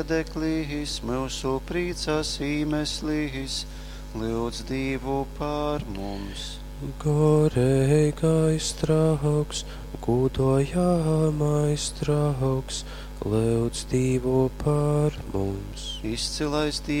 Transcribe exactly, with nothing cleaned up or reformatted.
Deklīs, mūsu prīcas īmeslīs, lūdz Dievu par mums. Gorīgais draugs, gūdojamais draugs, lūdz Dievu par mums. Izcilais Dievs.